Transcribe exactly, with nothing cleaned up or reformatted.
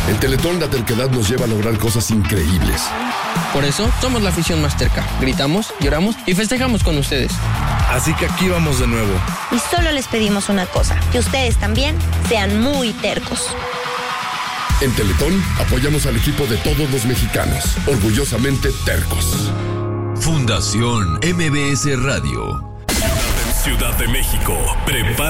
En Teletón la terquedad nos lleva a lograr cosas increíbles. Por eso somos la afición más terca. Gritamos, lloramos y festejamos con ustedes. Así que aquí vamos de nuevo. Y solo les pedimos una cosa, que ustedes también sean muy tercos. En Teletón apoyamos al equipo de todos los mexicanos, orgullosamente tercos. Fundación M B S Radio. Ciudad de México, prepara.